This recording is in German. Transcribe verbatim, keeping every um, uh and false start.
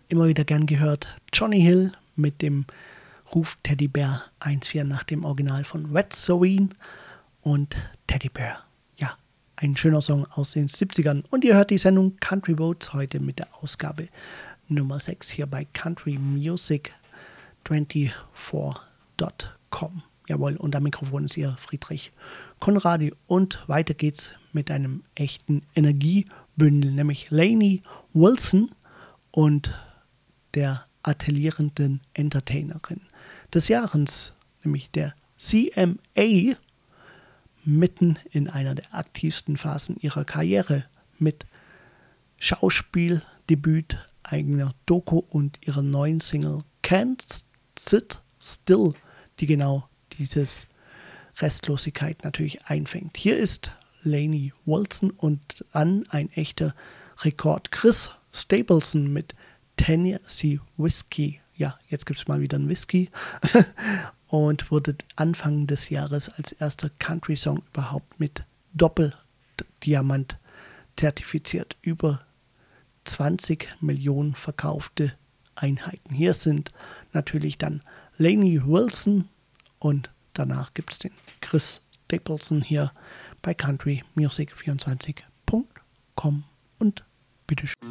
immer wieder gern gehört. Johnny Hill mit dem Ruf Teddy Bear eins vier nach dem Original von Red Serene und Teddy Bear. Ja, ein schöner Song aus den siebzigern. Und ihr hört die Sendung Country Roads heute mit der Ausgabe Nummer sechs hier bei country music vierundzwanzig Punkt com. Jawohl, und am Mikrofon ist ihr Friedrich Konradi. Und weiter geht's mit einem echten Energiebündel, nämlich Lainey Wilson und der atelierenden Entertainerin des Jahres, nämlich der C M A, mitten in einer der aktivsten Phasen ihrer Karriere mit Schauspieldebüt, eigener Doku und ihrer neuen Single Can't Sit Still, die genau dieses Restlosigkeit natürlich einfängt. Hier ist Lainey Wilson und dann ein echter Rekord. Chris Stapleton mit Tennessee Whiskey. Ja, jetzt gibt es mal wieder einen Whisky. Und wurde Anfang des Jahres als erster Country-Song überhaupt mit Doppeldiamant zertifiziert. Über zwanzig Millionen verkaufte Einheiten. Hier sind natürlich dann Lainey Wilson und danach gibt es den Chris Stapleton hier bei country music vierundzwanzig Punkt com und bitteschön.